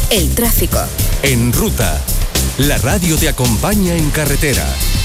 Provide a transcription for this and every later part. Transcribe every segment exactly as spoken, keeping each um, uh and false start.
El tráfico. En Ruta, la radio te acompaña en carretera.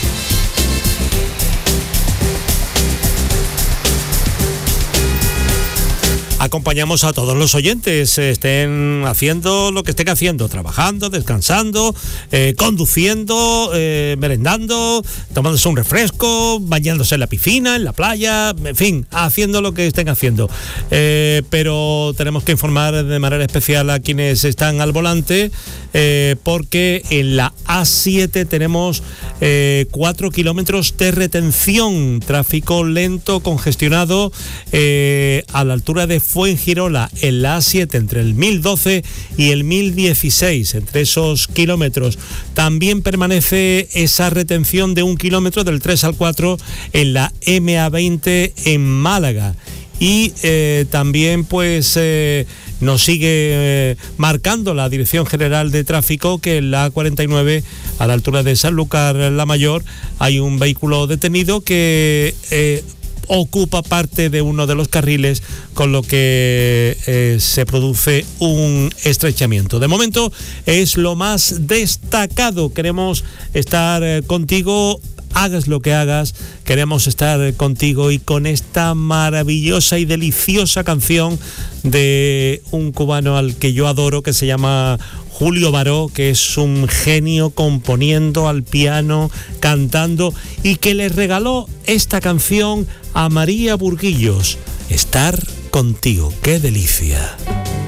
Acompañamos a todos los oyentes, estén haciendo lo que estén haciendo, trabajando, descansando, eh, conduciendo, eh, merendando, tomándose un refresco, bañándose en la piscina, en la playa, en fin, haciendo lo que estén haciendo. Eh, pero tenemos que informar de manera especial a quienes están al volante, eh, porque en la A siete tenemos eh, cuatro kilómetros de retención, tráfico lento, congestionado, eh, a la altura de Fuengirola, en la A siete, entre el mil doce y el mil dieciséis, entre esos kilómetros. También permanece esa retención de un kilómetro del tres al cuatro en la eme a veinte en Málaga. Y eh, también pues eh, nos sigue eh, marcando la Dirección General de Tráfico que en la A cuarenta y nueve, a la altura de Sanlúcar la Mayor, hay un vehículo detenido que eh, ocupa parte de uno de los carriles, con lo que eh, se produce un estrechamiento. De momento es lo más destacado. Queremos estar eh, contigo, hagas lo que hagas, queremos estar contigo y con esta maravillosa y deliciosa canción de un cubano al que yo adoro, que se llama Julio Baró, que es un genio componiendo al piano, cantando, y que le regaló esta canción a María Burguillos, Estar contigo. ¡Qué delicia!